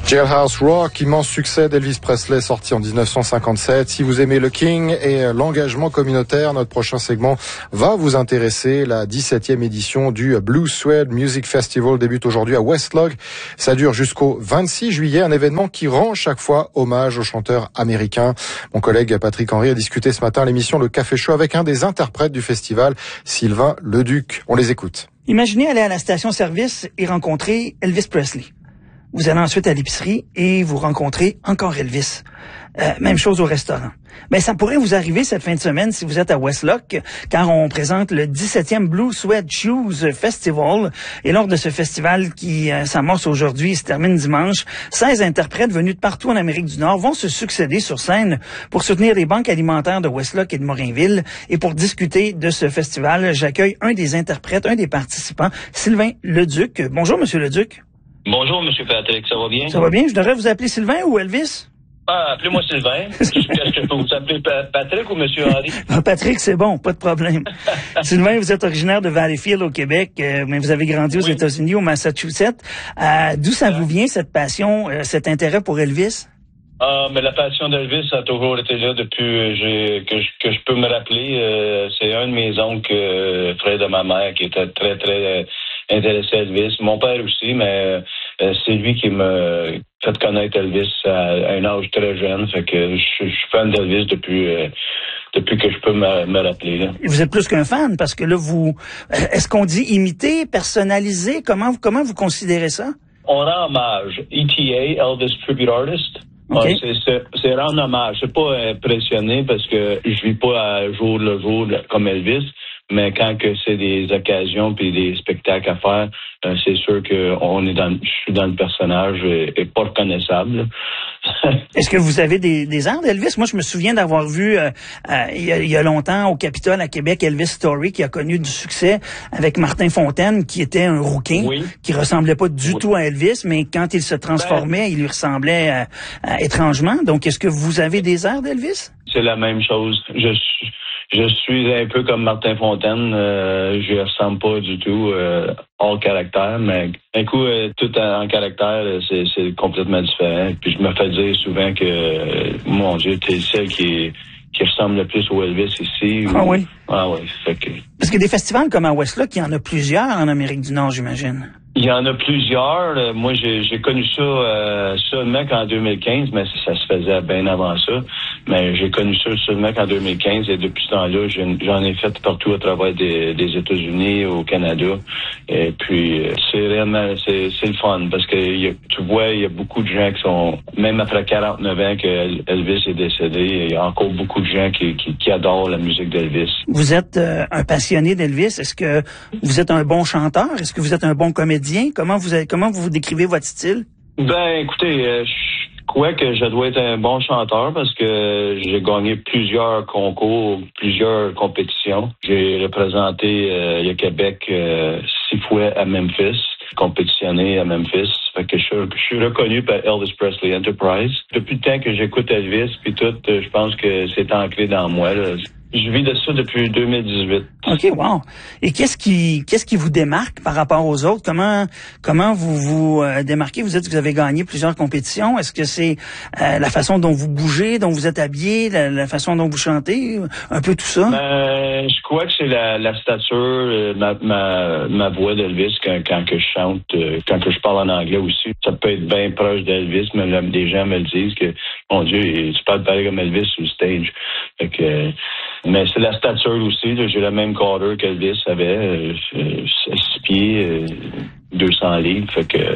Jailhouse Rock, immense succès d'Elvis Presley, sorti en 1957. Si vous aimez le King et l'engagement communautaire, notre prochain segment va vous intéresser. La 17e édition du Blue Suede Music Festival débute aujourd'hui à West Log. Ça dure jusqu'au 26 juillet, un événement qui rend chaque fois hommage aux chanteurs américains. Mon collègue Patrick Henry a discuté ce matin à l'émission Le Café Show avec un des interprètes du festival, Sylvain Leduc. On les écoute. Imaginez aller à la station-service et rencontrer Elvis Presley. Vous allez ensuite à l'épicerie et vous rencontrez encore Elvis. Même chose au restaurant. Ben, ça pourrait vous arriver cette fin de semaine si vous êtes à Westlock, car on présente le 17e Blue Suede Shoes Festival. Et lors de ce festival qui s'amorce aujourd'hui et se termine dimanche, 16 interprètes venus de partout en Amérique du Nord vont se succéder sur scène pour soutenir les banques alimentaires de Westlock et de Morinville. Et pour discuter de ce festival, j'accueille un des interprètes, un des participants, Sylvain Leduc. Bonjour, Monsieur Leduc. Bonjour, Monsieur Patrick, ça va bien? Ça va bien? Je devrais vous appeler Sylvain ou Elvis? Ah, appelez-moi Sylvain. Est-ce que je peux vous appeler Patrick ou Monsieur Henry? Patrick, c'est bon, pas de problème. Sylvain, vous êtes originaire de Valleyfield au Québec, mais vous avez grandi aux États-Unis, au Massachusetts. D'où ça vous vient, cette passion, cet intérêt pour Elvis? Ah, mais la passion d'Elvis a toujours été là depuis que je peux me rappeler. C'est un de mes oncles, frère de ma mère, qui était très, très intéressé à Elvis. Mon père aussi, mais c'est lui qui m'a fait connaître Elvis à un âge très jeune. Fait que je suis fan d'Elvis depuis que je peux me rappeler. Là. Vous êtes plus qu'un fan, parce que là, est-ce qu'on dit imiter, personnaliser? Comment vous considérez ça? On rend hommage. ETA, Elvis Tribute Artist. Okay. C'est rendre hommage. C'est pas impressionné parce que je vis pas à jour le jour comme Elvis, mais quand que c'est des occasions puis des spectacles à faire, c'est sûr que je suis dans le personnage et pas reconnaissable. Est-ce que vous avez des airs d'Elvis? Moi, je me souviens d'avoir vu il y a longtemps au Capitole à Québec Elvis Story, qui a connu du succès avec Martin Fontaine, qui était un rouquin, qui ressemblait pas du tout à Elvis, mais quand il se transformait, il lui ressemblait étrangement. Donc, est-ce que vous avez des airs d'Elvis? C'est la même chose. Je suis un peu comme Martin Fontaine. Je ressemble pas du tout hors caractère, mais un coup, tout en caractère, c'est complètement différent. Puis je me fais dire souvent que, mon Dieu, t'es celle qui ressemble le plus au Elvis ici. Ah oui? Ah oui. Parce que des festivals comme à Westlock, il y en a plusieurs en Amérique du Nord, j'imagine. Il y en a plusieurs. Moi, j'ai connu ça seulement qu'en 2015, mais ça se faisait bien avant ça. Mais j'ai connu ça seulement qu'en 2015 et depuis ce temps-là, j'en ai fait partout à travers des États-Unis, au Canada. Et puis, c'est réellement, c'est le fun parce que tu vois, il y a beaucoup de gens qui sont, même après 49 ans que Elvis est décédé, il y a encore beaucoup de gens qui adorent la musique d'Elvis. Vous êtes un passionné d'Elvis. Est-ce que vous êtes un bon chanteur? Est-ce que vous êtes un bon comédien? Comment vous décrivez votre style? Ben, écoutez, je crois que je dois être un bon chanteur parce que j'ai gagné plusieurs concours, plusieurs compétitions. J'ai représenté le Québec 6 fois à Memphis, compétitionné à Memphis. Fait que je suis reconnu par Elvis Presley Enterprise. Depuis le temps que j'écoute Elvis, puis tout, je pense que c'est ancré dans moi, là. Je vis de ça depuis 2018. OK, wow. Et qu'est-ce qui vous démarque par rapport aux autres? Comment vous démarquez? Vous dites que vous avez gagné plusieurs compétitions. Est-ce que c'est la façon dont vous bougez, dont vous êtes habillé, la façon dont vous chantez, un peu tout ça? Je crois que c'est la stature, ma voix d'Elvis quand que je chante, quand que je parle en anglais aussi. Ça peut être bien proche d'Elvis, mais des gens me le disent que, mon Dieu, tu parles pareil comme Elvis sur le stage. Fait que, mais c'est la stature aussi. Là. J'ai la même carrure qu'Elvis avait, 6 pieds, 200 livres. Fait que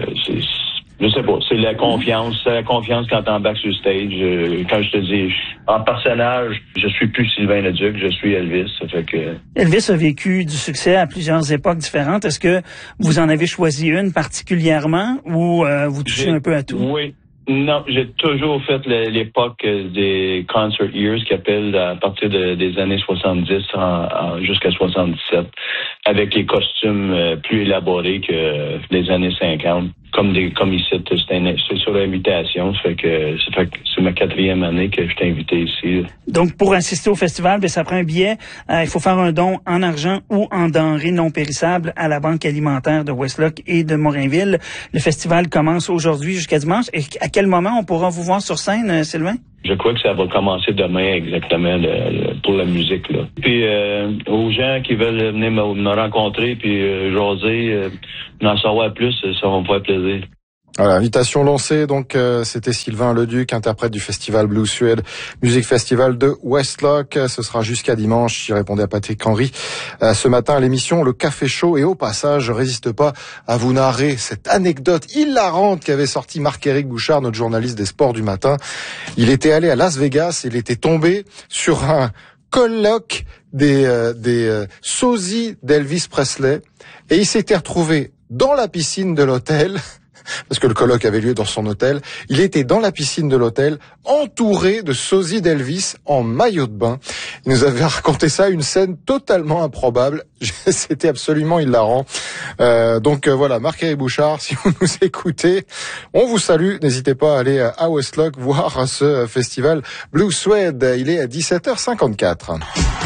je sais pas, c'est la confiance. C'est la confiance quand t'embarques sur le stage. Quand je te dis, en personnage, je suis plus Sylvain Leduc, je suis Elvis. Ça fait que... Elvis a vécu du succès à plusieurs époques différentes. Est-ce que vous en avez choisi une particulièrement ou vous touchez un peu à tout? Oui. Non, j'ai toujours fait l'époque des concert years qui appellent à partir des années 70 jusqu'à 77, avec les costumes plus élaborés que les années 50. comme ici, c'est sur l'invitation. Ça fait que c'est ma 4e année que je t'ai invité ici. Donc, pour assister au festival, ça prend un billet. Il faut faire un don en argent ou en denrées non périssables à la Banque alimentaire de Westlock et de Morinville. Le festival commence aujourd'hui jusqu'à dimanche. Et à quel moment on pourra vous voir sur scène, Sylvain? Je crois que ça va commencer demain exactement pour la musique, là. Puis aux gens qui veulent venir me rencontrer puis jaser, en savoir plus, ça va me faire plaisir. Voilà, invitation lancée, donc c'était Sylvain Leduc, interprète du festival Blues Suede, Music Festival de Westlock. Ce sera jusqu'à dimanche. J'y répondais à Patrick Henry ce matin à l'émission Le Café Chaud. Et au passage, je résiste pas à vous narrer cette anecdote hilarante qu'avait sorti Marc-Éric Bouchard, notre journaliste des sports du matin. Il était allé à Las Vegas, il était tombé sur un colloque des sosies d'Elvis Presley et il s'était retrouvé dans la piscine de l'hôtel. Parce que le colloque avait lieu dans son hôtel. Il était dans la piscine de l'hôtel, entouré de sosies d'Elvis en maillot de bain. Il nous avait raconté ça, une scène totalement improbable. C'était absolument hilarant. Donc voilà, Marc-Éric Bouchard, si vous nous écoutez, on vous salue. N'hésitez pas à aller à Westlock voir ce festival Blues Suede. Il est à 17h54.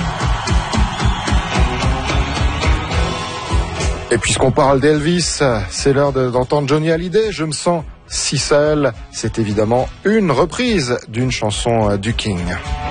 Et puisqu'on parle d'Elvis, c'est l'heure d'entendre Johnny Hallyday. Je me sens si seul. C'est évidemment une reprise d'une chanson du King.